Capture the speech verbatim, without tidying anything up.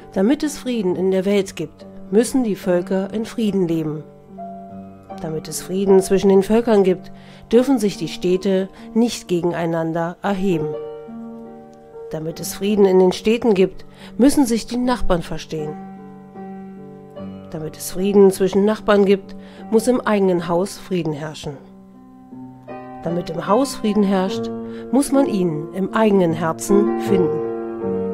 Damit es Frieden in der Welt gibt, müssen die Völker in Frieden leben. Damit es Frieden zwischen den Völkern gibt, dürfen sich die Städte nicht gegeneinander erheben. Damit es Frieden in den Städten gibt, müssen sich die Nachbarn verstehen. Damit es Frieden zwischen Nachbarn gibt, muss im eigenen Haus Frieden herrschen. Damit im Haus Frieden herrscht, muss man ihn im eigenen Herzen finden.